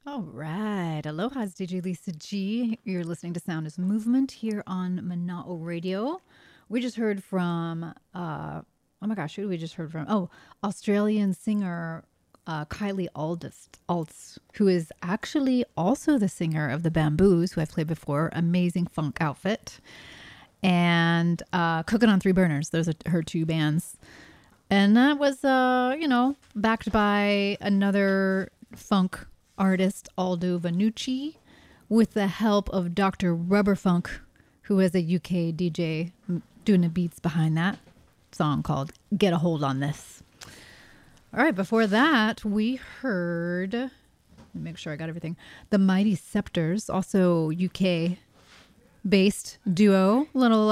All right. Aloha, it's DJ Lisa G. You're listening to Sound is Movement here on Mana'o Radio. We just heard from, oh my gosh, who did we just heard from? Oh, Australian singer Kylie Alts, who is actually also the singer of the Bamboos, who I've played before. Amazing funk outfit. And Cooking on Three Burners. Those are her two bands. And that was, backed by another funk artist, Aldo Vanucci, with the help of Dr. Rubberfunk, who is a UK DJ doing the beats behind that song called Get a Hold on This. All right, before that, we heard, let me make sure I got everything, the Mighty Scepters, also UK-based duo, little,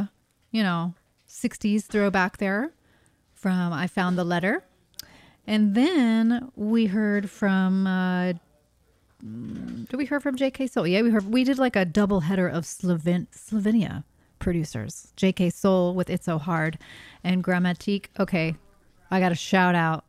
60s throwback there from I Found the Letter. And then we heard from, did we hear from J.K. Soul? Yeah, we did like a double header of Slovenia producers. J.K. Soul with It's So Hard and Grammatique. Okay, I got a shout out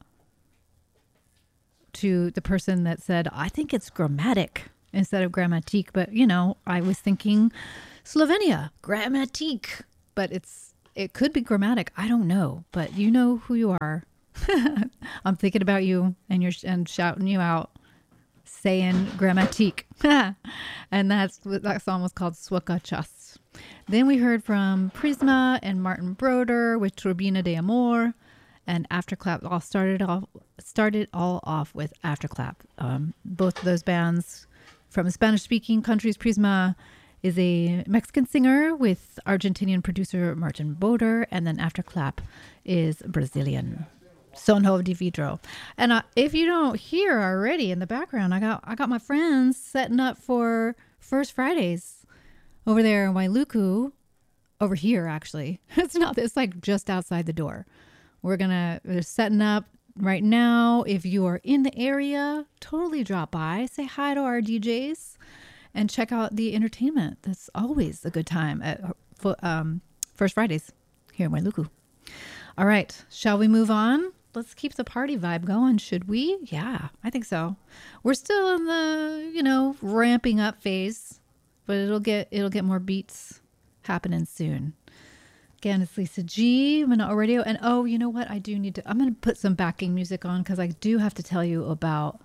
to the person that said, I think it's grammatic instead of Grammatique. But, I was thinking Slovenia, Grammatique. But it could be grammatic. I don't know. But you know who you are. I'm thinking about you and shouting you out, saying Grammatique. And that song was called Swakachas. Then we heard from Prisma and Martin Broder with Turbina de Amor, and Afterclap started all off with Afterclap. Both of those bands from Spanish-speaking countries. Prisma is a Mexican singer with Argentinian producer Martin Broder, and then Afterclap is Brazilian. Sonho de Vidro. And if you don't hear already in the background, I got my friends setting up for First Fridays over there in Wailuku, over here actually. It's like just outside the door. They're setting up right now. If you are in the area, totally drop by, say hi to our DJs, and check out the entertainment. That's always a good time at First Fridays here in Wailuku. All right, shall we move on? Let's keep the party vibe going, should we? Yeah, I think so. We're still in the, ramping up phase, but it'll get more beats happening soon. Again, it's Lisa G, Mana'o Radio. And you know what? I'm going to put some backing music on because I do have to tell you about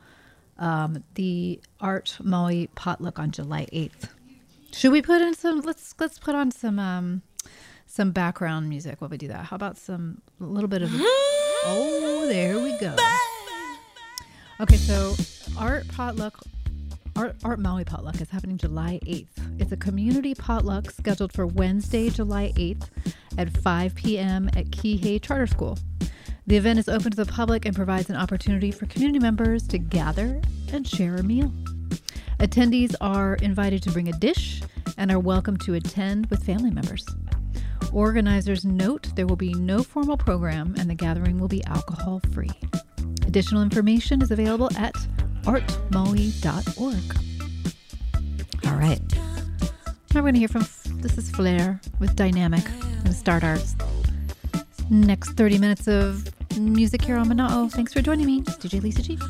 the Art Maui potluck on July 8th. Should we put in let's put on some background music while we do that. How about a little bit of... Oh, there we go. Okay, so Art Maui Potluck is happening July 8th. It's a community potluck scheduled for Wednesday, July 8th at 5 p.m. at Kihei Charter School. The event is open to the public and provides an opportunity for community members to gather and share a meal. Attendees are invited to bring a dish and are welcome to attend with family members. Organizers note there will be no formal program and the gathering will be alcohol-free. Additional information is available at artmaui.org. All right. Now we're going to hear from, this is Flair with Dynamic. I'm going to start our next 30 minutes of music here on Mana'o. Thanks for joining me. It's DJ Lisa G.